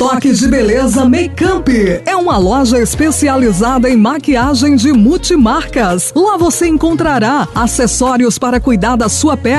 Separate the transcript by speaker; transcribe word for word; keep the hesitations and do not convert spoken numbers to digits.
Speaker 1: Toque de Beleza Makeup é uma loja especializada em maquiagem de multimarcas. Lá você encontrará acessórios para cuidar da sua pele